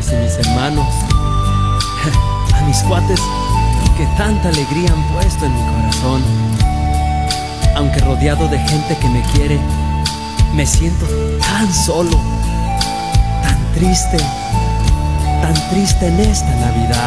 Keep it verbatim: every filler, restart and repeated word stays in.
padres y mis hermanos, a mis cuates que tanta alegría han puesto en mi corazón. Aunque rodeado de gente que me quiere, me siento tan solo, tan triste, tan triste en esta Navidad.